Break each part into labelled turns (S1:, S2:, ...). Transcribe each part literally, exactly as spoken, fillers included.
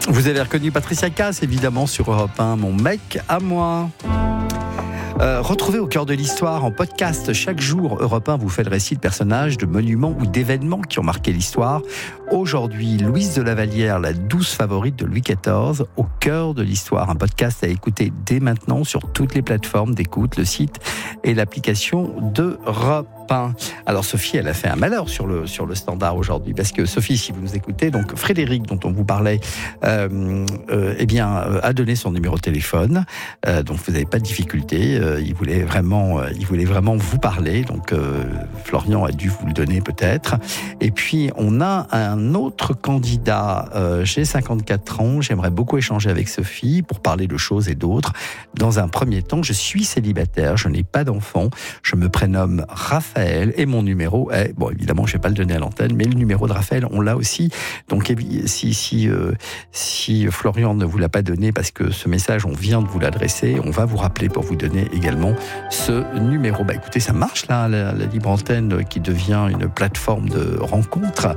S1: Vous avez reconnu Patricia Cass, évidemment, sur Europe un, Mon mec à moi. Euh, retrouvez Au cœur de l'histoire en podcast chaque jour. Europe un vous fait le récit de personnages, de monuments ou d'événements qui ont marqué l'histoire. Aujourd'hui, Louise de Lavallière, la douce favorite de Louis quatorze, Au cœur de l'histoire. Un podcast à écouter dès maintenant sur toutes les plateformes d'écoute, le site et l'application d'Europe un. Alors Sophie, elle a fait un malheur sur le, sur le standard aujourd'hui, parce que Sophie, si vous nous écoutez, donc Frédéric, dont on vous parlait, euh, euh, eh bien, euh, a donné son numéro de téléphone, euh, donc vous n'avez pas de difficulté, euh, il, voulait vraiment, euh, il voulait vraiment vous parler, donc euh, Florian a dû vous le donner peut-être. Et puis on a un autre candidat, euh, j'ai cinquante-quatre ans, j'aimerais beaucoup échanger avec Sophie pour parler de choses et d'autres. Dans un premier temps, je suis célibataire, je n'ai pas d'enfant, je me prénomme Raphaël, et mon numéro est, bon évidemment je ne vais pas le donner à l'antenne, mais le numéro de Raphaël on l'a aussi, donc si, si, euh, si Florian ne vous l'a pas donné parce que ce message on vient de vous l'adresser, on va vous rappeler pour vous donner également ce numéro. Bah écoutez, ça marche là, la, la libre antenne qui devient une plateforme de rencontre,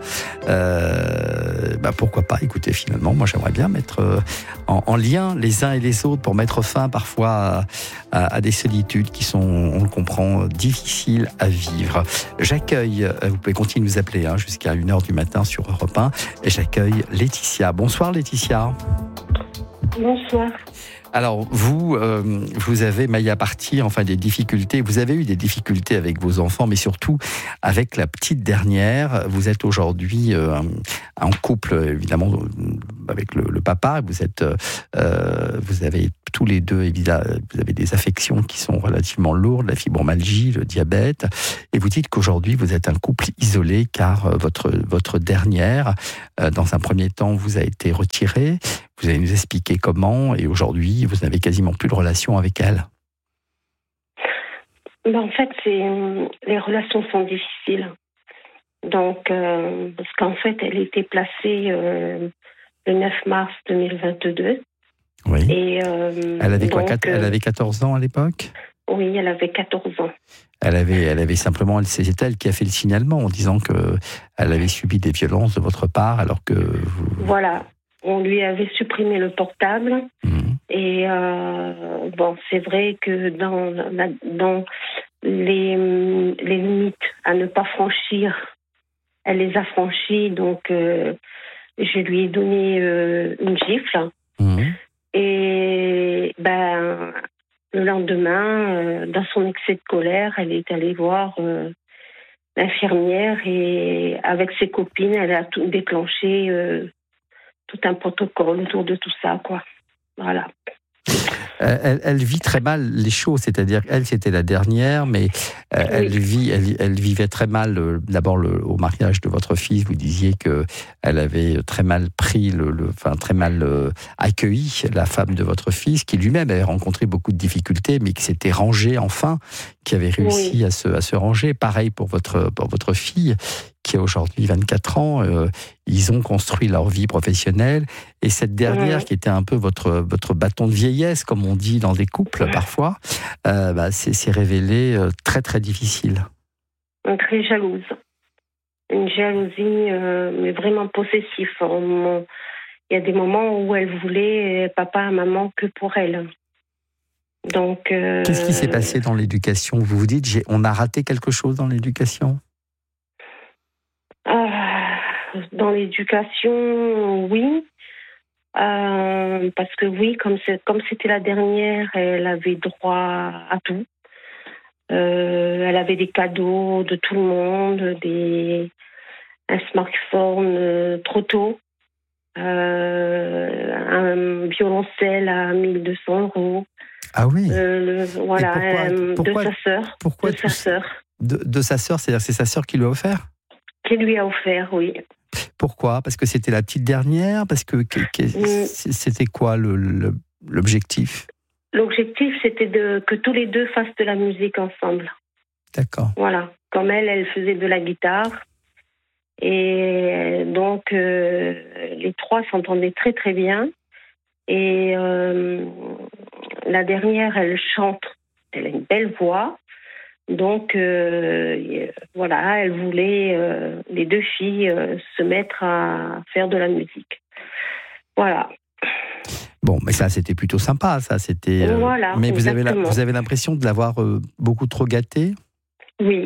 S1: euh, bah pourquoi pas, écoutez finalement moi j'aimerais bien mettre euh, en, en lien les uns et les autres pour mettre fin parfois à, à, à des solitudes qui sont, on le comprend, difficiles à vivre. J'accueille, vous pouvez continuer de nous appeler hein, jusqu'à une heure du matin sur Europe un, et j'accueille Laetitia. Bonsoir Laetitia.
S2: Bonsoir.
S1: Alors vous, euh, vous avez Maya partie, enfin des difficultés, vous avez eu des difficultés avec vos enfants, mais surtout avec la petite dernière. Vous êtes aujourd'hui euh, en couple, évidemment, avec le, le papa. Vous êtes, euh, vous avez tous les deux, évidemment, vous avez des affections qui sont relativement lourdes, la fibromyalgie, le diabète. Et vous dites qu'aujourd'hui, vous êtes un couple isolé car votre, votre dernière, euh, dans un premier temps, vous a été retirée. Vous allez nous expliquer comment, et aujourd'hui, vous n'avez quasiment plus de relation avec elle.
S2: Ben en fait, c'est, les relations sont difficiles. Donc, euh, parce qu'en fait, elle était placée euh, le neuf mars deux mille vingt-deux.
S1: Oui.
S2: Et, euh,
S1: elle avait quoi,
S2: donc,
S1: quatre, elle avait quatorze ans à l'époque ?
S2: Oui, elle avait quatorze ans.
S1: Elle avait, elle avait simplement, c'est elle qui a fait le signalement en disant qu'elle avait subi des violences de votre part, alors que vous...
S2: Voilà. On lui avait supprimé le portable. Mmh. Et euh, bon, c'est vrai que dans, la, dans les, les limites à ne pas franchir, elle les a franchies. Donc, euh, je lui ai donné euh, une gifle. Mmh. Et ben, le lendemain, euh, dans son excès de colère, elle est allée voir euh, l'infirmière et avec ses copines, elle a tout déclenché. Euh, tout un protocole autour de tout ça, quoi. Voilà.
S1: Elle, elle vit très mal les choses, c'est-à-dire qu'elle, c'était la dernière, mais euh, oui. elle, vit, elle, elle vivait très mal, euh, d'abord le, au mariage de votre fils, vous disiez qu'elle avait très mal pris, le, le, enfin très mal euh, accueilli la femme de votre fils, qui lui-même avait rencontré beaucoup de difficultés, mais qui s'était rangé enfin, qui avait réussi oui. à, se, à se ranger. Pareil pour votre, pour votre fille, qui a aujourd'hui vingt-quatre ans, euh, ils ont construit leur vie professionnelle, et cette dernière, mmh. qui était un peu votre, votre bâton de vieillesse, comme on dit dans des couples parfois, euh, bah, c'est, c'est révélé euh, très très difficile.
S2: Très jalouse. Une jalousie, euh, mais vraiment possessive. Il y a des moments où elle voulait papa et maman que pour elle. Donc, euh,
S1: qu'est-ce qui s'est passé dans l'éducation ? Vous vous dites, j'ai, on a raté quelque chose dans l'éducation ?
S2: Euh, dans l'éducation, oui. Euh, parce que oui, comme, c'est, comme c'était la dernière, elle avait droit à tout. Euh, elle avait des cadeaux de tout le monde, des, un smartphone euh, trop tôt, euh, un violoncelle à mille deux cents euros.
S1: Ah oui.
S2: Euh, le, voilà,
S1: pourquoi,
S2: euh,
S1: pourquoi,
S2: de sa sœur.
S1: Pourquoi
S2: de sa sœur.
S1: De, de sa sœur, c'est-à-dire c'est sa sœur qui lui a offert ?
S2: Qui lui a offert, oui.
S1: Pourquoi ? Parce que c'était la petite dernière ? Parce que, que, que mmh. c'était quoi le, le, l'objectif ?
S2: L'objectif, c'était de, que tous les deux fassent de la musique ensemble.
S1: D'accord.
S2: Voilà. Comme elle, elle faisait de la guitare. Et donc, euh, les trois s'entendaient très, très bien. Et euh, la dernière, elle chante. Elle a une belle voix. Donc, euh, voilà, elle voulait, euh, les deux filles, euh, se mettre à faire de la musique. Voilà.
S1: Bon, mais ça, c'était plutôt sympa, ça. C'était. Euh...
S2: Voilà.
S1: Mais vous avez, la,
S2: exactement.
S1: vous avez l'impression de l'avoir euh, beaucoup trop gâté?
S2: Oui.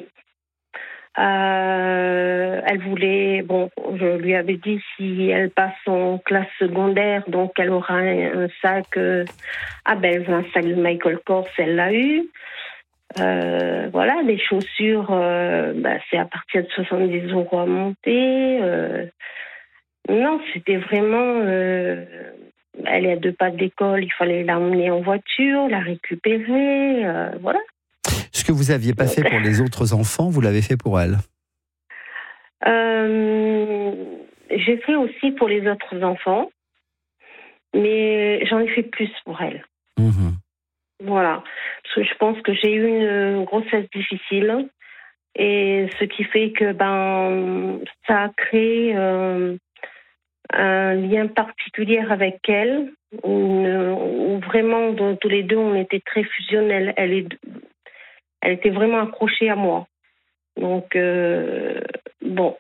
S2: Euh, elle voulait, bon, je lui avais dit si elle passe en classe secondaire, donc elle aura un, un sac, euh, ah ben elle veut un sac de Michael Kors, elle l'a eu. Euh, voilà, les chaussures, euh, bah, c'est à partir de soixante-dix euros à monter. Euh, non, c'était vraiment, euh, elle est à deux pas de l'école, il fallait l'emmener en voiture, la récupérer, euh, voilà.
S1: Ce que vous n'aviez pas fait pour les autres enfants, vous l'avez fait pour elle?
S2: euh, J'ai fait aussi pour les autres enfants, mais j'en ai fait plus pour elle.
S1: Mmh.
S2: Voilà, parce que je pense que j'ai eu une grossesse difficile, et ce qui fait que ben ça a créé euh, un lien particulier avec elle, où, où vraiment tous les deux on était très fusionnels. Elle est Elle était vraiment accrochée à moi. Donc, euh, bon.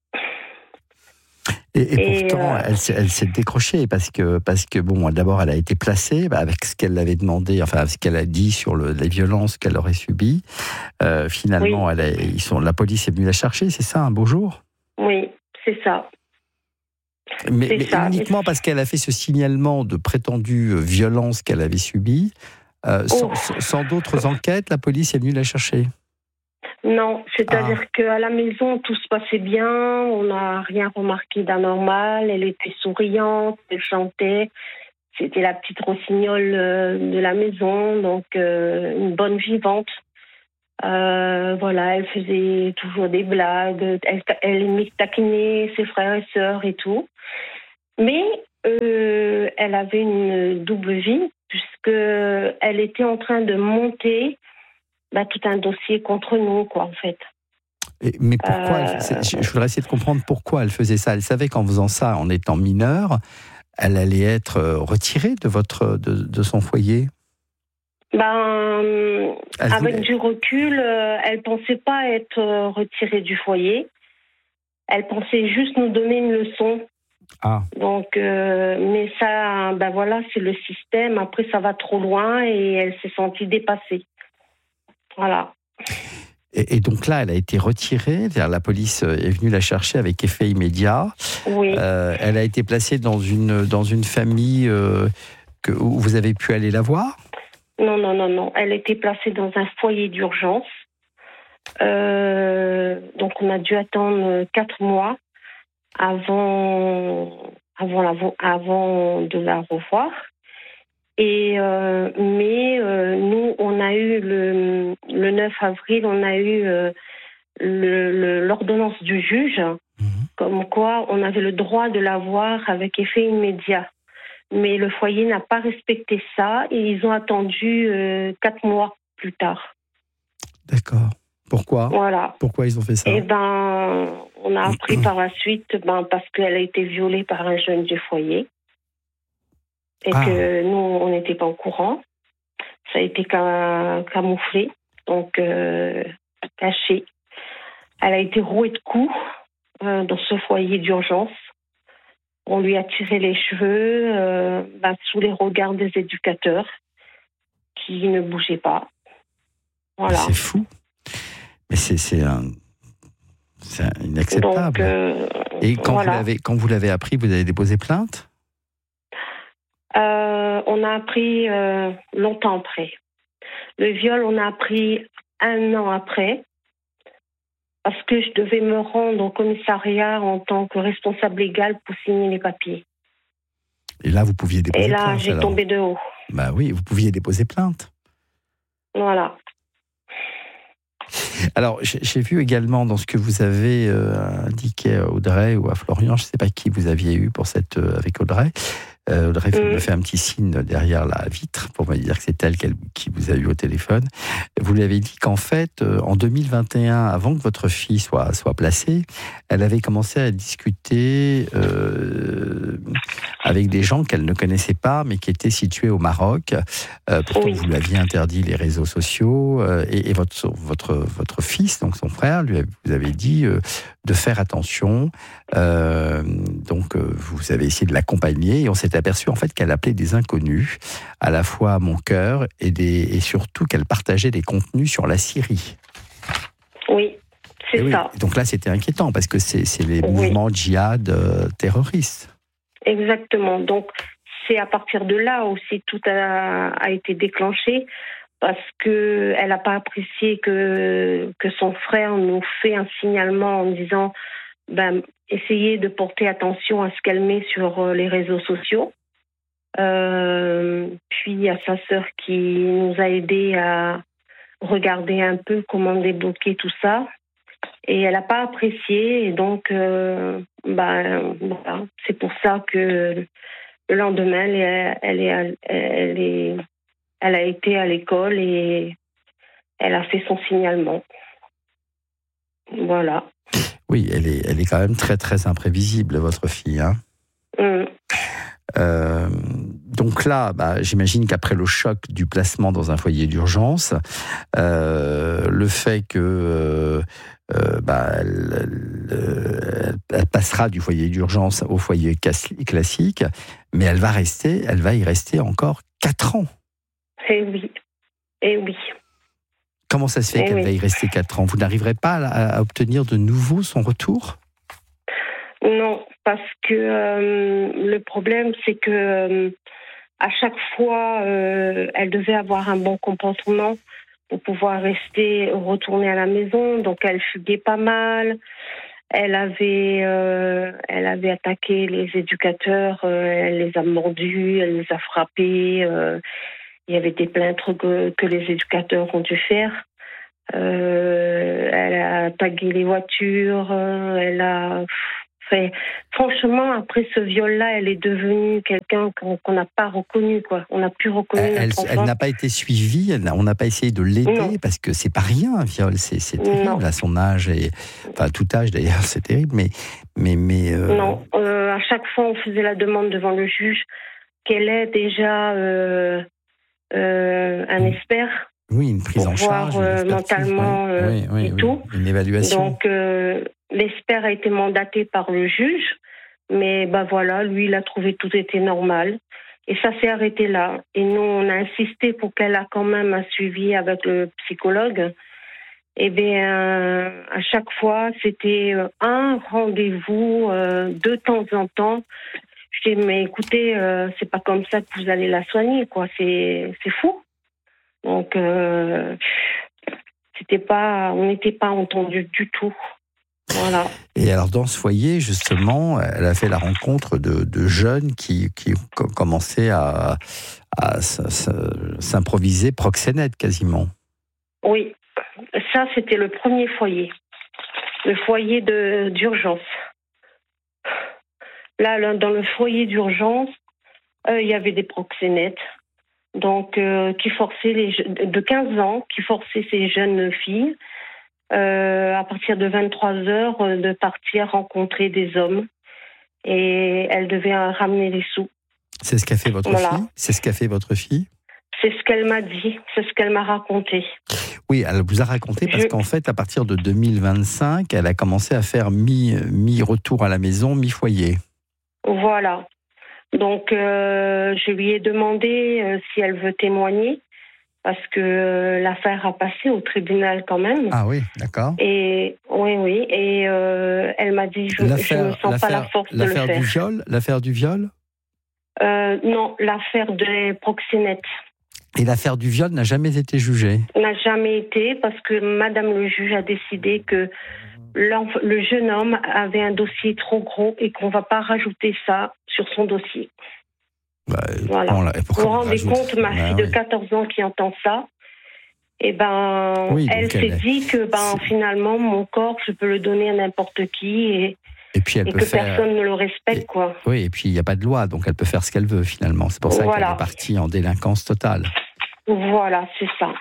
S1: Et, et, et pourtant,
S2: euh...
S1: elle, elle s'est décrochée parce que, parce que bon, d'abord, elle a été placée bah, avec ce qu'elle avait demandé, enfin, ce qu'elle a dit sur le, les violences qu'elle aurait subies. Euh, finalement, oui. elle a, ils sont, la police est venue la chercher, c'est ça, un beau jour?
S2: Oui, c'est ça.
S1: Mais, mais ça. uniquement parce qu'elle a fait ce signalement de prétendue violence qu'elle avait subie. Euh, sans, sans d'autres enquêtes, la police est venue la chercher?
S2: Non, c'est-à-dire ah. qu'à la maison, tout se passait bien, on n'a rien remarqué d'anormal, elle était souriante, elle chantait, c'était la petite rossignole de la maison, donc euh, une bonne vivante. Euh, voilà, elle faisait toujours des blagues, elle, elle aimait taquiner ses frères et sœurs et tout. Mais euh, elle avait une double vie, puisqu'elle était en train de monter bah, tout un dossier contre nous, quoi, en fait.
S1: Et, mais pourquoi euh... elle, je voudrais essayer de comprendre pourquoi elle faisait ça. Elle savait qu'en faisant ça, en étant mineure, elle allait être retirée de, votre, de, de son foyer?
S2: Ben, elle avec voulait... du recul, euh, elle ne pensait pas être retirée du foyer. Elle pensait juste nous donner une leçon.
S1: Ah.
S2: Donc, euh, mais ça, ben voilà, c'est le système. Après, ça va trop loin et elle s'est sentie dépassée. Voilà.
S1: Et, et donc là, elle a été retirée. La police est venue la chercher avec effet immédiat.
S2: Oui.
S1: Euh, elle a été placée dans une dans une famille euh, que, où vous avez pu aller la voir?
S2: Non, non, non, non. Elle a été placée dans un foyer d'urgence. Euh, donc, on a dû attendre quatre mois. Avant, avant, la, avant de la revoir. Et, euh, mais euh, nous, on a eu le, le neuf avril, on a eu euh, le, le, l'ordonnance du juge, mmh. comme quoi on avait le droit de la voir avec effet immédiat. Mais le foyer n'a pas respecté ça et ils ont attendu euh, quatre mois plus tard.
S1: D'accord. Pourquoi?
S2: Voilà.
S1: Pourquoi ils ont fait ça?
S2: Eh ben, on a appris par la suite, ben, parce qu'elle a été violée par un jeune du foyer. Et ah. que nous, on n'était pas au courant. Ça a été camouflé, donc euh, caché. Elle a été rouée de coups euh, dans ce foyer d'urgence. On lui a tiré les cheveux euh, ben, sous les regards des éducateurs qui ne bougeaient pas. Voilà.
S1: C'est fou. Mais c'est, c'est, un, c'est inacceptable.
S2: Donc, euh,
S1: Et quand, voilà. vous l'avez, quand vous l'avez appris, vous avez déposé plainte?
S2: euh, On a appris euh, longtemps après. Le viol, on a appris un an après, parce que je devais me rendre au commissariat en tant que responsable légal pour signer les papiers.
S1: Et là, vous pouviez déposer plainte?
S2: Et là,
S1: plainte,
S2: j'ai
S1: alors.
S2: tombé de haut.
S1: Bah oui, vous pouviez déposer plainte.
S2: Voilà.
S1: Alors, j'ai vu également dans ce que vous avez euh, indiqué à Audrey ou à Florian, je ne sais pas qui vous aviez eu pour cette, euh, avec Audrey. Euh, Audrey mmh. me fait un petit signe derrière la vitre pour me dire que c'est elle qui vous a eu au téléphone. Vous lui avez dit qu'en fait, euh, en deux mille vingt et un, avant que votre fille soit, soit placée, elle avait commencé à discuter euh, avec des gens qu'elle ne connaissait pas, mais qui étaient situés au Maroc. Euh, pourtant, oui. Vous lui aviez interdit les réseaux sociaux, euh, et, et votre, votre, votre fils, donc son frère, lui, vous avez dit euh, de faire attention. Euh, donc, euh, vous avez essayé de l'accompagner, et on s'est aperçu en fait qu'elle appelait des inconnus, à la fois à Mon Cœur, et, des, et surtout qu'elle partageait des contenus sur la Syrie.
S2: Oui. C'est
S1: oui.
S2: ça.
S1: Donc là, c'était inquiétant parce que c'est, c'est les oui. mouvements djihad euh, terroristes.
S2: Exactement. Donc, c'est à partir de là aussi tout a, a été déclenché parce qu'elle n'a pas apprécié que, que son frère nous fait un signalement en disant ben, essayez de porter attention à ce qu'elle met sur les réseaux sociaux. Euh, puis, il y a sa sœur qui nous a aidés à regarder un peu comment débloquer tout ça. Et elle n'a pas apprécié, et donc euh, ben, voilà. C'est pour ça que le lendemain, elle, est, elle, est, elle, est, elle a été à l'école et elle a fait son signalement. Voilà.
S1: Oui, elle est, elle est quand même très très imprévisible, votre fille. Hein.
S2: Mmh.
S1: Euh, donc là, bah, j'imagine qu'après le choc du placement dans un foyer d'urgence, euh, le fait que euh, euh, bah, elle, elle, elle passera du foyer d'urgence au foyer classique, mais elle va rester, elle va y rester encore quatre ans.
S2: Eh oui, eh oui.
S1: Comment ça se fait eh qu'elle oui. va y rester quatre ans? Vous n'arriverez pas à, à obtenir de nouveau son retour?
S2: Non, parce que euh, le problème, c'est que euh, à chaque fois, euh, elle devait avoir un bon comportement pour pouvoir rester, retourner à la maison. Donc, elle fuguait pas mal. Elle avait, euh, elle avait attaqué les éducateurs. Euh, elle les a mordus, elle les a frappés. Euh, il y avait des plaintes que, que les éducateurs ont dû faire. Euh, elle a tagué les voitures. Euh, elle a... Fait, franchement, après ce viol-là, elle est devenue quelqu'un qu'on n'a pas reconnu, quoi. On n'a plus reconnu
S1: elle,
S2: notre
S1: elle, elle n'a pas été suivie, elle, on n'a pas essayé de l'aider, non. Parce que c'est pas rien, un viol, c'est, c'est terrible non. à son âge, et, enfin tout âge d'ailleurs, c'est terrible, mais... mais, mais euh...
S2: Non, euh, à chaque fois, on faisait la demande devant le juge qu'elle ait déjà euh, euh, un expert.
S1: Oui, une prise en charge,
S2: voir, euh, mentalement
S1: oui.
S2: Euh,
S1: Oui, oui,
S2: et
S1: oui.
S2: tout.
S1: Une évaluation.
S2: Donc, euh, l'expert a été mandaté par le juge, mais bah voilà, lui, il a trouvé tout était normal. Et ça s'est arrêté là. Et nous, on a insisté pour qu'elle a quand même un suivi avec le psychologue. Et bien, à chaque fois, c'était un rendez-vous euh, de temps en temps. Je dis, mais écoutez, euh, c'est pas comme ça que vous allez la soigner, quoi. C'est, c'est fou. Donc, euh, c'était pas, on n'était pas entendus du tout. Voilà.
S1: Et alors, dans ce foyer, justement, elle a fait la rencontre de, de jeunes qui, qui ont commencé à, à s'improviser proxénètes, quasiment.
S2: Oui, ça, c'était le premier foyer. Le foyer de, d'urgence. Là, là, dans le foyer d'urgence, euh, il y avait des proxénètes. Donc, euh, qui forçaient les de quinze ans, qui forçaient ces jeunes filles, euh, à partir de vingt-trois heures, euh, de partir rencontrer des hommes. Et elle devait euh, ramener les sous.
S1: C'est ce qu'a fait votre voilà. fille C'est ce qu'a fait votre fille
S2: C'est ce qu'elle m'a dit, c'est ce qu'elle m'a raconté.
S1: Oui, elle vous a raconté parce Je... qu'en fait, à partir de deux mille vingt-cinq, elle a commencé à faire mi, mi-retour à la maison, mi-foyer.
S2: Voilà. Donc, euh, je lui ai demandé euh, si elle veut témoigner, parce que euh, l'affaire a passé au tribunal quand même.
S1: Ah oui, d'accord.
S2: Et oui, oui, et euh, elle m'a dit, je ne me sens pas la force de le faire.
S1: L'affaire du viol, l'affaire du viol
S2: euh, Non, l'affaire des proxénètes.
S1: Et l'affaire du viol n'a jamais été jugée?
S2: N'a jamais été, parce que Madame le juge a décidé que le jeune homme avait un dossier trop gros et qu'on ne va pas rajouter ça sur son dossier.
S1: Bah,
S2: voilà.
S1: On
S2: vous vous rendez compte, ma fille bah, de quatorze ans qui entend ça, et ben, oui, elle s'est elle... dit que ben, finalement, mon corps, je peux le donner à n'importe qui et,
S1: et, puis elle
S2: et
S1: peut
S2: que
S1: faire...
S2: personne ne le respecte.
S1: Et...
S2: quoi.
S1: Oui, et puis il n'y a pas de loi, donc elle peut faire ce qu'elle veut finalement. C'est pour ça voilà. qu'elle est partie en délinquance totale.
S2: Voilà, c'est ça.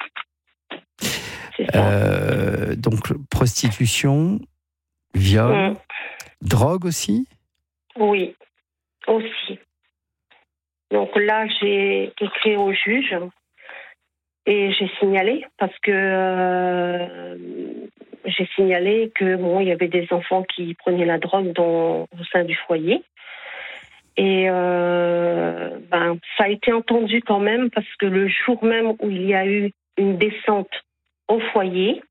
S1: Euh, donc, prostitution, viol, mmh. drogue aussi?
S2: Oui, aussi. Donc là, j'ai écrit au juge et j'ai signalé parce que euh, j'ai signalé que bon, il y avait des enfants qui prenaient la drogue dans, au sein du foyer. Et euh, ben, ça a été entendu quand même parce que le jour même où il y a eu une descente au foyer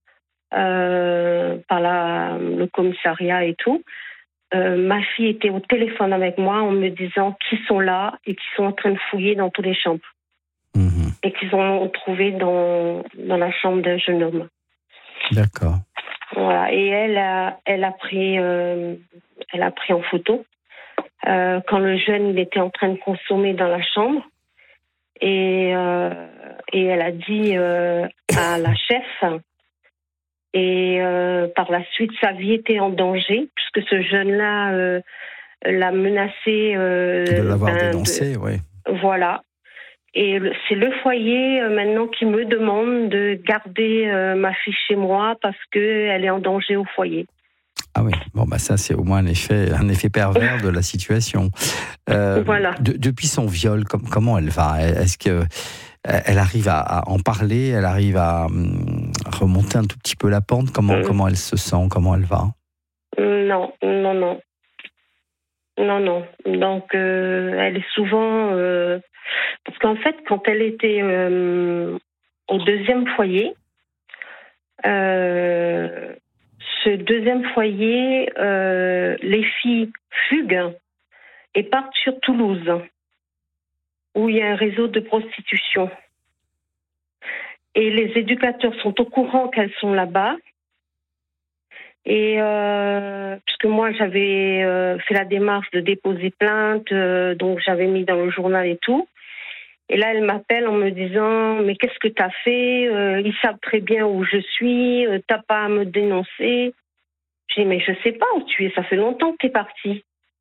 S2: euh, par la, le commissariat et tout, euh, ma fille était au téléphone avec moi en me disant qu'ils sont là et qu'ils sont en train de fouiller dans toutes les chambres. Mmh. Et qu'ils ont trouvé dans, dans la chambre d'un jeune homme.
S1: D'accord.
S2: Voilà. Et elle a, elle a pris, euh, elle a pris en photo euh, quand le jeune il était en train de consommer dans la chambre. Et, euh, et elle a dit euh, à la chef. Et euh, par la suite, sa vie était en danger puisque ce jeune-là euh, l'a menacé. Euh,
S1: de l'avoir
S2: ben,
S1: dénoncé, de... oui.
S2: Voilà. Et c'est le foyer euh, maintenant qui me demande de garder euh, ma fille chez moi parce qu'elle est en danger au foyer.
S1: Ah oui, bon bah ça c'est au moins un effet, un effet pervers de la situation. Euh,
S2: voilà.
S1: De, depuis son viol, com- comment elle va ? Est-ce que elle arrive à, à en parler ? Elle arrive à hum, remonter un tout petit peu la pente ? Comment, mmh. comment elle se sent ? Comment elle va ?
S2: Non, non, non. Non, non. Donc, euh, elle est souvent... Euh, parce qu'en fait, quand elle était euh, au deuxième foyer, euh, ce deuxième foyer, euh, les filles fuguent et partent sur Toulouse, où il y a un réseau de prostitution. Et les éducateurs sont au courant qu'elles sont là-bas. Et euh, puisque moi j'avais euh, fait la démarche de déposer plainte, euh, donc j'avais mis dans le journal et tout. Et là elle m'appelle en me disant mais qu'est-ce que t'as fait ? euh, Ils savent très bien où je suis. Euh, t'as pas à me dénoncer. J'ai dit mais je sais pas où tu es. Ça fait longtemps que t'es partie.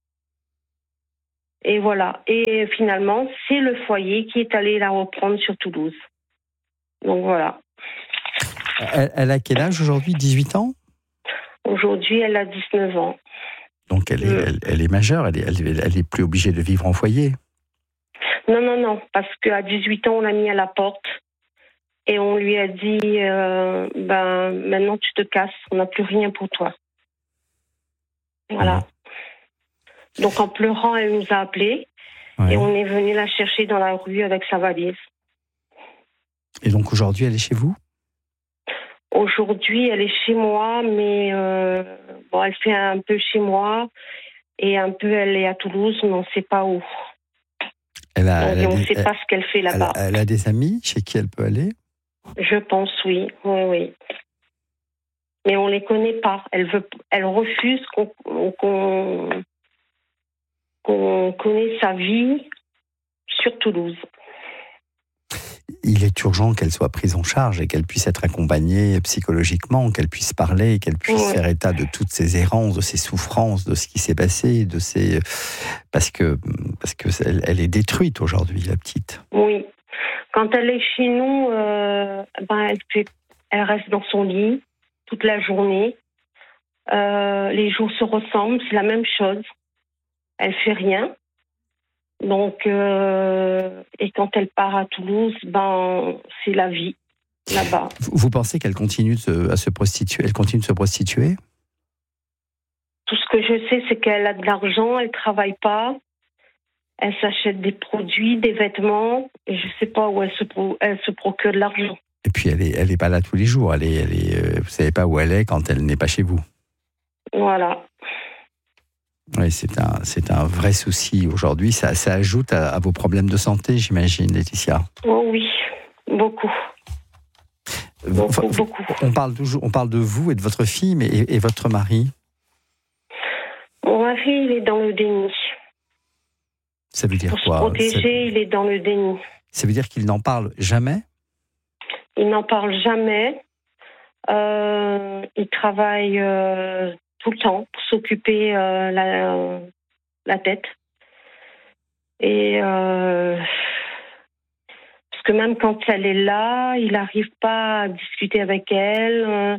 S2: Et voilà. Et finalement c'est le foyer qui est allé la reprendre sur Toulouse. Donc voilà.
S1: Elle, elle a quel âge aujourd'hui ? dix-huit ans ?
S2: Aujourd'hui, elle a dix-neuf ans.
S1: Donc elle est, mmh. elle, elle est majeure, elle est, elle, elle est plus obligée de vivre en foyer.
S2: Non, non, non, parce qu'à dix-huit ans, on l'a mis à la porte et on lui a dit euh, ben, maintenant tu te casses, on n'a plus rien pour toi. Voilà. Mmh. Donc en pleurant, elle nous a appelés ouais. et on est venu la chercher dans la rue avec sa valise.
S1: Et donc aujourd'hui, elle est chez vous ?
S2: Aujourd'hui, elle est chez moi, mais euh, bon, elle fait un peu chez moi et un peu elle est à Toulouse, mais on ne sait pas où.
S1: Elle a,
S2: Donc,
S1: elle a
S2: on ne
S1: des,
S2: sait
S1: elle,
S2: pas ce qu'elle fait là-bas.
S1: Elle a, elle a des amis chez qui elle peut aller ?
S2: Je pense, oui. Oui, oui. Mais on ne les connaît pas. Elle, veut, elle refuse qu'on, qu'on, qu'on connaisse sa vie sur Toulouse.
S1: Il est urgent qu'elle soit prise en charge et qu'elle puisse être accompagnée psychologiquement, qu'elle puisse parler, qu'elle puisse oui. faire état de toutes ses errances, de ses souffrances, de ce qui s'est passé, de ses... parce que parce que elle, elle est détruite aujourd'hui, la petite.
S2: Oui. Quand elle est chez nous, euh, ben elle, fait, elle reste dans son lit toute la journée. Euh, les jours se ressemblent, c'est la même chose. Elle fait rien. Donc, euh, et quand elle part à Toulouse, ben, c'est la vie, là-bas.
S1: Vous pensez qu'elle continue de, à se prostituer ? Elle continue de se prostituer ?
S2: Tout ce que je sais, c'est qu'elle a de l'argent, elle travaille pas, elle s'achète des produits, des vêtements, et je sais pas où elle se, elle se procure de l'argent.
S1: Et puis, elle est, elle est pas là tous les jours, elle est, elle est, vous savez pas où elle est quand elle n'est pas chez vous.
S2: Voilà.
S1: Oui, c'est un, c'est un vrai souci aujourd'hui. Ça, ça ajoute à, à vos problèmes de santé, j'imagine, Laetitia.
S2: Oh oui, beaucoup. Beaucoup,
S1: enfin,
S2: beaucoup.
S1: On parle toujours, on parle de vous et de votre fille, mais et, et votre mari ?
S2: Mon mari, il est dans le déni.
S1: Ça veut dire
S2: Pour
S1: quoi ?
S2: Pour se protéger, ça... il est dans le déni.
S1: Ça veut dire qu'il n'en parle jamais ?
S2: Il n'en parle jamais. Euh, il travaille... Euh, tout le temps pour s'occuper euh, la, la tête. Et euh, parce que même quand elle est là, il n'arrive pas à discuter avec elle, euh,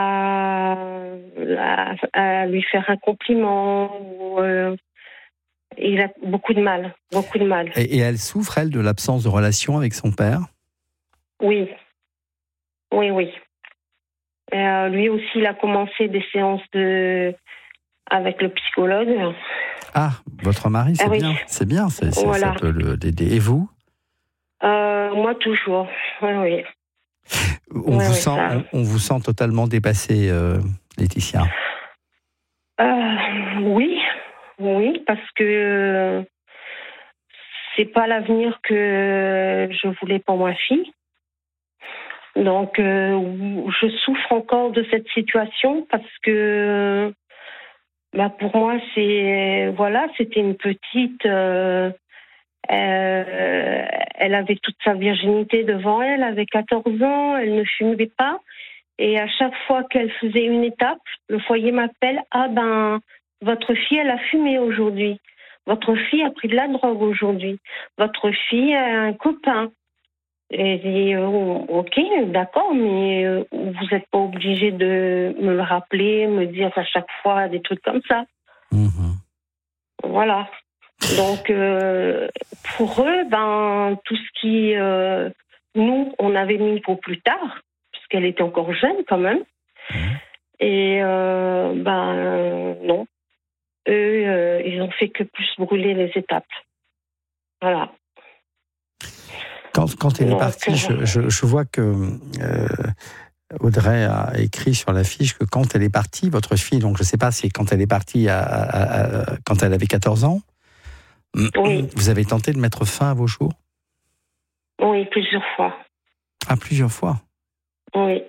S2: à, à, à lui faire un compliment. Ou, euh, il a beaucoup de mal, beaucoup de mal.
S1: Et, et elle souffre, elle, de l'absence de relation avec son père?
S2: Oui, oui, oui. Euh, lui aussi, il a commencé des séances de... avec le psychologue.
S1: Ah, votre mari, c'est
S2: ah, oui.
S1: bien, c'est bien, c'est, c'est,
S2: voilà.
S1: ça peut l'aider. Et vous?
S2: euh, Moi, toujours, oui, oui.
S1: On,
S2: oui,
S1: vous,
S2: oui,
S1: sent, on, on vous sent totalement dépassée, euh, Laetitia?
S2: euh, Oui, oui, parce que c'est pas l'avenir que je voulais pour ma fille. Donc, euh, je souffre encore de cette situation parce que, bah, pour moi, c'est voilà, c'était une petite. Euh, euh, elle avait toute sa virginité devant elle, elle avait quatorze ans, elle ne fumait pas. Et à chaque fois qu'elle faisait une étape, le foyer m'appelle, ah ben, votre fille, elle a fumé aujourd'hui. Votre fille a pris de la drogue aujourd'hui. Votre fille a un copain. Et je dis, oh, ok, d'accord, mais euh, vous n'êtes pas obligé de me le rappeler, me dire à chaque fois des trucs comme ça.
S1: Mmh.
S2: Voilà. Donc, euh, pour eux, ben, tout ce qui, euh, nous, on avait mis pour plus tard, puisqu'elle était encore jeune quand même. Mmh. Et euh, ben, non. Eux, euh, ils ont fait que plus brûler les étapes. Voilà.
S1: Quand, quand elle
S2: Donc,
S1: est partie, je, je, je vois que euh, Audrey a écrit sur la fiche que quand elle est partie, votre fille, donc je ne sais pas si quand elle est partie à, à, à, quand elle avait quatorze ans,
S2: oui.
S1: Vous avez tenté de mettre fin à vos jours?
S2: Oui, plusieurs fois.
S1: Ah, plusieurs fois?
S2: Oui.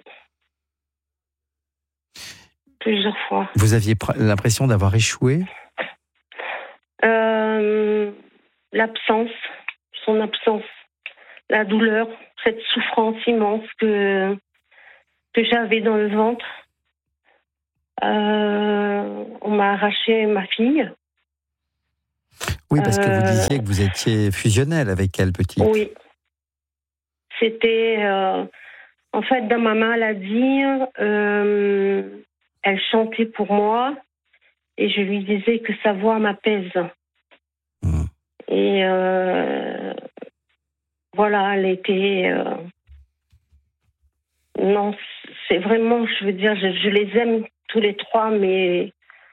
S2: Plusieurs fois.
S1: Vous aviez l'impression d'avoir échoué?
S2: euh, L'absence, son absence, la douleur, cette souffrance immense que, que j'avais dans le ventre. Euh, on m'a arraché ma fille.
S1: Oui, parce que vous disiez que vous étiez fusionnelle avec elle, petite.
S2: Oui. C'était... Euh, en fait, dans ma maladie, euh, elle chantait pour moi et je lui disais que sa voix m'apaise. Mmh. Et euh, voilà, elle était... Euh, non, c'est vraiment, je veux dire, je, je les aime tous les trois, mais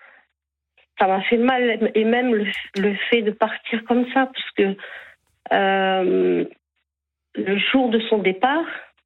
S2: ça m'a fait mal. Et même le, le fait de partir comme ça, parce que euh, le jour de son départ,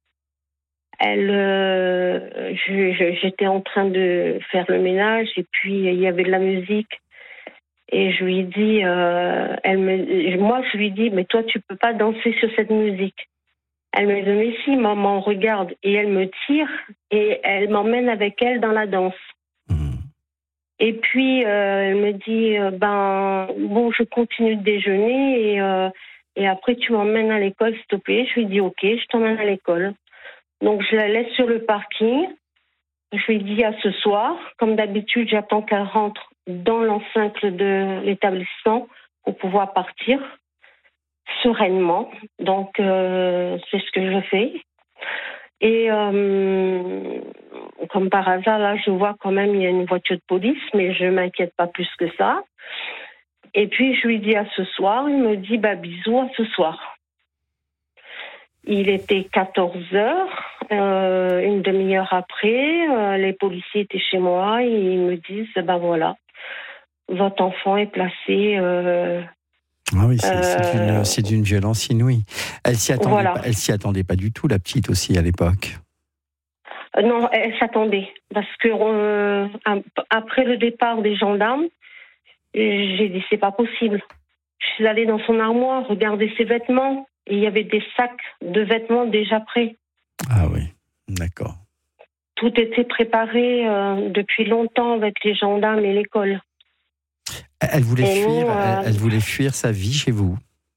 S2: elle, euh, je, je, j'étais en train de faire le ménage et puis il y avait de la musique. Et je lui ai dit, euh, elle me, moi je lui ai dit, mais toi tu peux pas danser sur cette musique. Elle me dit, mais si maman, regarde. Et elle me tire et elle m'emmène avec elle dans la danse. Mmh. Et puis euh, elle me dit, euh, ben bon, je continue de déjeuner et, euh, et après tu m'emmènes à l'école s'il te plaît. Je lui dis, ok, je t'emmène à l'école. Donc je la laisse sur le parking. Je lui dis à ce soir. Comme d'habitude, j'attends qu'elle rentre dans l'enceinte de l'établissement pour pouvoir partir sereinement. Donc euh, c'est ce que je fais. Et euh, comme par hasard, là, je vois quand même il y a une voiture de police, mais je m'inquiète pas plus que ça. Et puis je lui dis à ce soir, il me dit bah bisous à ce soir. Il était quatorze heures, euh, une demi-heure après, euh, les policiers étaient chez moi et ils me disent, ben voilà, votre enfant est placé... Euh,
S1: ah oui, c'est, euh, c'est, d'une, c'est d'une violence inouïe. Elle s'y attendait voilà. pas, elle s'y attendait pas du tout, la petite aussi, à l'époque.
S2: Euh, non, elle s'attendait, parce que euh, après le départ des gendarmes, j'ai dit, c'est pas possible. Je suis allée dans son armoire, regarder ses vêtements, et il y avait des sacs de vêtements déjà prêts.
S1: Ah oui, d'accord.
S2: Tout était préparé euh, depuis longtemps avec les gendarmes et l'école.
S1: Elle voulait et fuir, nous, euh, elle, elle voulait fuir sa vie chez vous.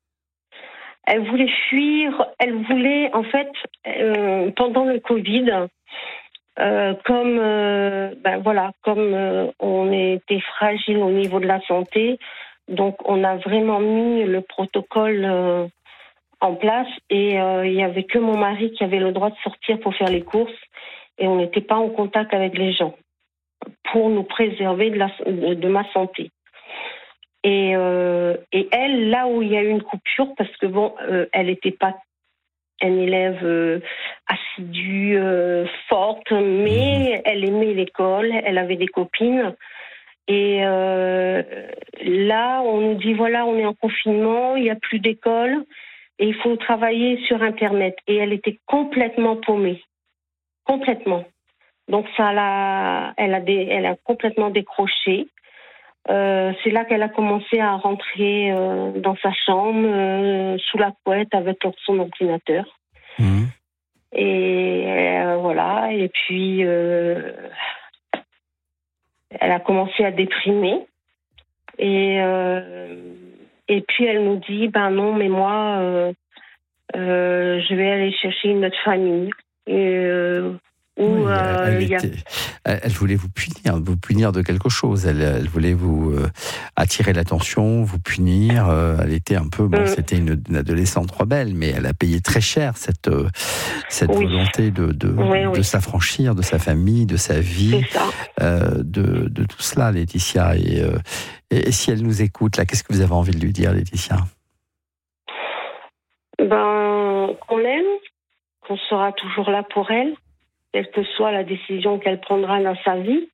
S2: Elle voulait fuir, elle voulait, en fait, euh, pendant le Covid, euh, comme, euh, ben voilà, comme euh, on était fragile au niveau de la santé, donc on a vraiment mis le protocole euh, en place et euh, il n'y avait que mon mari qui avait le droit de sortir pour faire les courses et on n'était pas en contact avec les gens pour nous préserver de, la, de, de ma santé. Et, euh, et elle, là où il y a eu une coupure, parce que bon, euh, elle n'était pas une élève euh, assidue, euh, forte, mais mmh. elle aimait l'école, elle avait des copines. Et euh, là, on nous dit, voilà, on est en confinement, il n'y a plus d'école, et il faut travailler sur Internet. Et elle était complètement paumée. Complètement. Donc ça l'a, elle a, des, elle a complètement décroché. Euh, c'est là qu'elle a commencé à rentrer euh, dans sa chambre, euh, sous la couette, avec son ordinateur. Mmh. Et euh, voilà. Et puis, euh, elle a commencé à déprimer. Et, euh, et puis, elle nous dit, ben non, mais moi, euh, euh, je vais aller chercher une autre famille. Et, euh, Où,
S1: oui,
S2: euh,
S1: elle, était, a... elle voulait vous punir, vous punir de quelque chose. Elle, elle voulait vous euh, attirer l'attention, vous punir. Euh, elle était un peu, bon, mmh. c'était une, une adolescente rebelle, mais elle a payé très cher cette euh, cette oui. volonté de de, oui, de oui. s'affranchir de sa famille, de sa vie, euh, de de tout cela, Laetitia. Et, euh, et, et si elle nous écoute, là, qu'est-ce que vous avez envie de lui dire, Laetitia ?
S2: Ben, qu'on l'aime, qu'on sera toujours là pour elle. Quelle que soit la décision qu'elle prendra dans sa vie,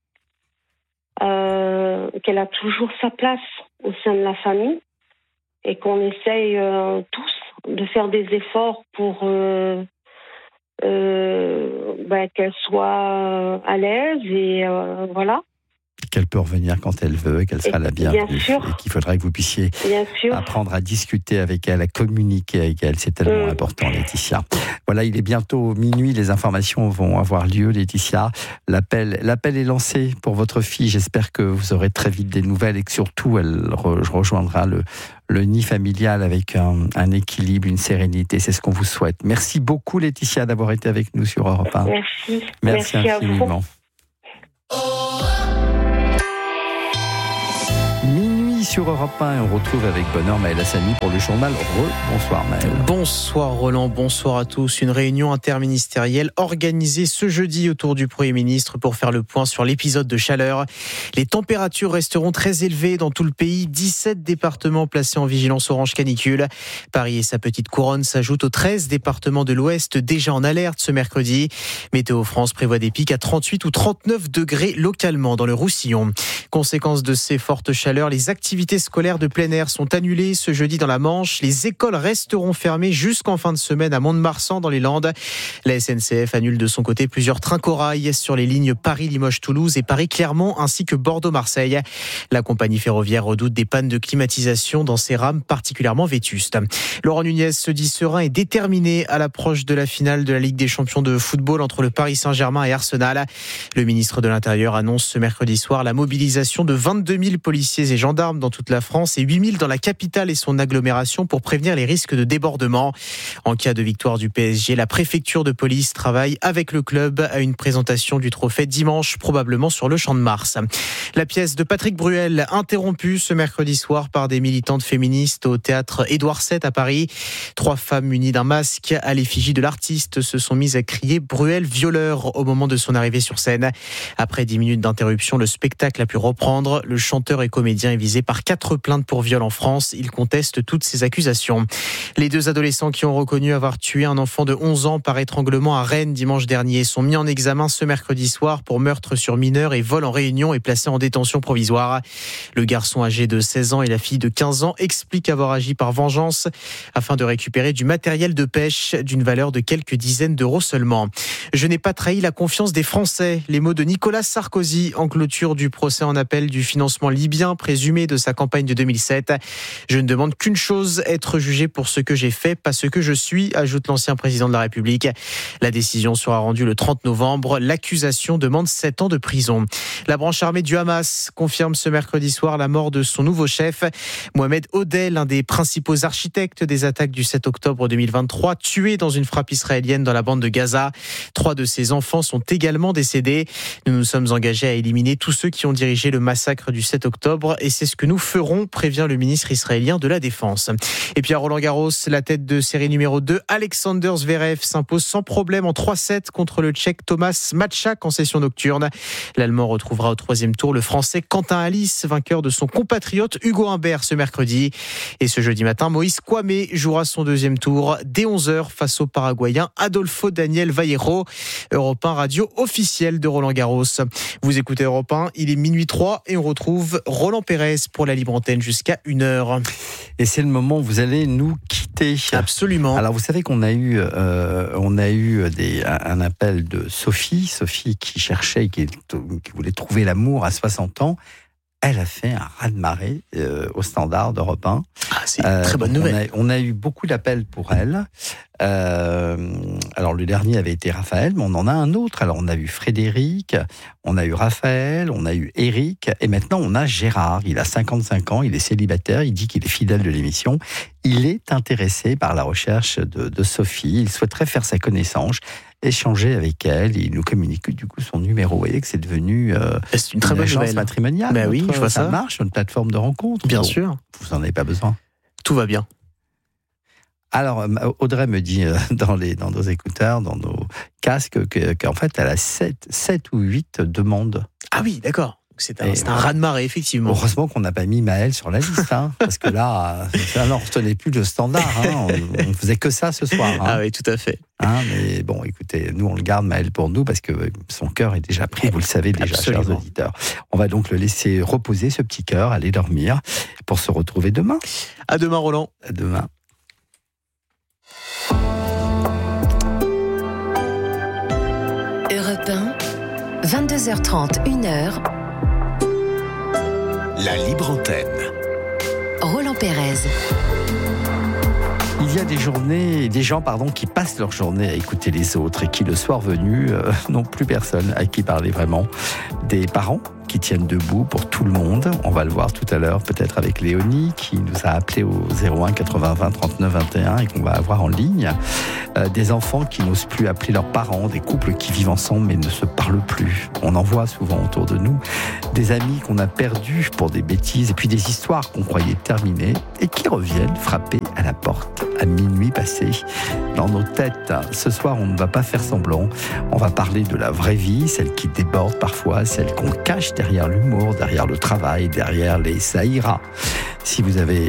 S2: euh, qu'elle a toujours sa place au sein de la famille et qu'on essaye euh, tous de faire des efforts pour euh, euh, ben, qu'elle soit à l'aise et euh, voilà.
S1: Qu'elle peut revenir quand elle veut, qu'elle sera et, la bienvenue.
S2: Bien sûr.
S1: Et qu'il faudrait que vous puissiez apprendre à discuter avec elle, à communiquer avec elle. C'est tellement mmh. important, Laetitia. Voilà, il est bientôt minuit. Les informations vont avoir lieu, Laetitia. L'appel, l'appel est lancé pour votre fille. J'espère que vous aurez très vite des nouvelles et que surtout, elle re, rejoindra le, le nid familial avec un, un équilibre, une sérénité. C'est ce qu'on vous souhaite. Merci beaucoup, Laetitia, d'avoir été avec nous sur Europe un.
S2: Merci.
S1: Merci, Merci infiniment. Sur Europe un, et on retrouve avec bonheur Maël Hassani pour le journal Re. Bonsoir Maël.
S3: Bonsoir Roland, bonsoir à tous. Une réunion interministérielle organisée ce jeudi autour du Premier ministre pour faire le point sur l'épisode de chaleur. Les températures resteront très élevées dans tout le pays. dix-sept départements placés en vigilance orange canicule. Paris et sa petite couronne s'ajoutent aux treize départements de l'Ouest déjà en alerte ce mercredi. Météo France prévoit des pics à trente-huit ou trente-neuf degrés localement dans le Roussillon. Conséquence de ces fortes chaleurs, les activités scolaires de plein air sont annulées ce jeudi dans la Manche. Les écoles resteront fermées jusqu'en fin de semaine à Mont-de-Marsan dans les Landes. La S N C F annule de son côté plusieurs trains corail sur les lignes Paris-Limoges-Toulouse et Paris-Clermont ainsi que Bordeaux-Marseille. La compagnie ferroviaire redoute des pannes de climatisation dans ses rames particulièrement vétustes. Laurent Nunez se dit serein et déterminé à l'approche de la finale de la Ligue des champions de football entre le Paris Saint-Germain et Arsenal. Le ministre de l'Intérieur annonce ce mercredi soir la mobilisation de vingt-deux mille policiers et gendarmes dans toute la France et huit mille dans la capitale et son agglomération pour prévenir les risques de débordement. En cas de victoire du P S G, la préfecture de police travaille avec le club à une présentation du trophée dimanche, probablement sur le Champ de Mars. La pièce de Patrick Bruel, interrompue ce mercredi soir par des militantes féministes au théâtre Édouard sept à Paris. Trois femmes munies d'un masque à l'effigie de l'artiste se sont mises à crier Bruel violeur au moment de son arrivée sur scène. Après dix minutes d'interruption, le spectacle a pu reprendre. Le chanteur et comédien est visé par quatre plaintes pour viol en France. Il conteste toutes ces accusations. Les deux adolescents qui ont reconnu avoir tué un enfant de onze ans par étranglement à Rennes dimanche dernier sont mis en examen ce mercredi soir pour meurtre sur mineur et vol en réunion et placés en détention provisoire. Le garçon âgé de seize ans et la fille de quinze ans expliquent avoir agi par vengeance afin de récupérer du matériel de pêche d'une valeur de quelques dizaines d'euros seulement. Je n'ai pas trahi la confiance des Français. Les mots de Nicolas Sarkozy en clôture du procès en appel du financement libyen présumé de sa campagne de deux mille sept. Je ne demande qu'une chose, être jugé pour ce que j'ai fait, pas ce que je suis, ajoute l'ancien président de la République. La décision sera rendue le trente novembre. L'accusation demande sept ans de prison. La branche armée du Hamas confirme ce mercredi soir la mort de son nouveau chef, Mohamed Odeh, l'un des principaux architectes des attaques du sept octobre deux mille vingt-trois, tué dans une frappe israélienne dans la bande de Gaza. Trois de ses enfants sont également décédés. Nous nous sommes engagés à éliminer tous ceux qui ont dirigé le massacre du sept octobre et c'est ce que nous ferons, prévient le ministre israélien de la Défense. Et puis à Roland-Garros, la tête de série numéro deux, Alexander Zverev s'impose sans problème en trois sept contre le Tchèque Thomas Matchak en session nocturne. L'Allemand retrouvera au troisième tour le Français Quentin Alice, vainqueur de son compatriote Hugo Humbert ce mercredi. Et ce jeudi matin, Moïse Kwame jouera son deuxième tour dès onze heures face au Paraguayen Adolfo Daniel Vallejo. Europe un, radio officielle de Roland-Garros. Vous écoutez Europe un, il est minuit trois et on retrouve Roland Pérez pour la libre antenne jusqu'à une heure.
S1: Et c'est le moment où vous allez nous quitter.
S3: Absolument.
S1: Alors vous savez qu'on a eu, euh, on a eu des, un appel de Sophie, Sophie qui cherchait, qui, qui voulait trouver l'amour à soixante ans. Elle a fait un raz-de-marée euh, au Standard d'Europe un.
S3: Ah, c'est une euh, très bonne nouvelle.
S1: On a, on a eu beaucoup d'appels pour elle. Euh, alors le dernier avait été Raphaël, mais on en a un autre. Alors on a eu Frédéric, on a eu Raphaël, on a eu Eric, et maintenant on a Gérard. Il a cinquante-cinq ans, il est célibataire, il dit qu'il est fidèle de l'émission. Il est intéressé par la recherche de, de Sophie, il souhaiterait faire sa connaissance, échanger avec elle, et il nous communique du coup son numéro. Vous voyez que c'est devenu euh,
S3: c'est une très bonne
S1: agence
S3: nouvelle
S1: matrimoniale.
S3: Ben oui,
S1: notre,
S3: je vois
S1: ça
S3: ça.
S1: marche, une plateforme de rencontre.
S3: Bien
S1: bon,
S3: sûr.
S1: Vous n'en avez pas besoin.
S3: Tout va bien.
S1: Alors, Audrey me dit dans, les, dans nos écouteurs, dans nos casques, que, qu'en fait, elle a sept ou huit demandes.
S3: Ah oui, d'accord. C'est un, c'est un raz-de-marée, effectivement.
S1: Heureusement qu'on n'a pas mis Maël sur la liste, hein, parce que là, ça n'en retenait plus le standard. Hein, on ne faisait que ça ce soir. Hein.
S3: Ah oui, tout à fait.
S1: Hein, mais bon, écoutez, nous, on le garde, Maël, pour nous, parce que son cœur est déjà pris, vous le savez déjà,
S3: Absolument.
S1: chers auditeurs. On va donc le laisser reposer, ce petit cœur, aller dormir, pour se retrouver demain.
S3: À demain, Roland.
S1: À demain.
S4: Europe un, vingt-deux heures trente, une heure.
S5: La libre antenne.
S4: Roland Pérez.
S1: Il y a des journées, des gens pardon, qui passent leur journée à écouter les autres et qui, le soir venu, euh, n'ont plus personne à qui parler vraiment. Des parents qui tiennent debout pour tout le monde. On va le voir tout à l'heure, peut-être avec Léonie, qui nous a appelé au zéro un quatre-vingts vingt trente-neuf vingt et un et qu'on va avoir en ligne. Euh, des enfants qui n'osent plus appeler leurs parents, des couples qui vivent ensemble mais ne se parlent plus. On en voit souvent autour de nous. Des amis qu'on a perdus pour des bêtises et puis des histoires qu'on croyait terminées et qui reviennent frapper à la porte à minuit passé. Dans nos têtes, ce soir, on ne va pas faire semblant. On va parler de la vraie vie, celle qui déborde parfois, celle qu'on cache derrière l'humour, derrière le travail, derrière les ça ira. Si vous avez